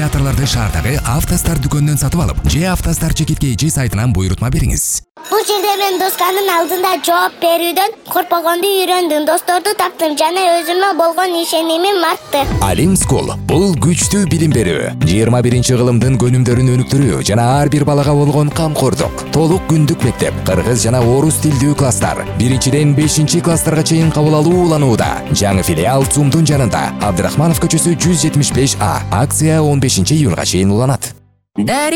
аккумуляторлорду шаардагы Автостар дүкөнүнөн сатып алып, же Автостар чекиткейчи сайтынан буйрутма бериңиз. Бул жерде мен досканын алдында жооп берүүдөн коркпогонду үйрөндүм, досторду таптым жана өзүмө болгон ишенимим артты. Alim School бул күчтүү билим берүү, 21-кылымдын көнүмдөрүн өнүктүрүү жана ар бир балага болгон камкордук. Толук күндүк мектеп, кыргыз жана орус тилдүү класстар, 1-ден 5-класстарга чейин кабыл алуу уланууда. Жаңы филиал ЦУМдун жанында, Абдрахманов көчөсү 175А. Акция 15-июнга чейин уланат.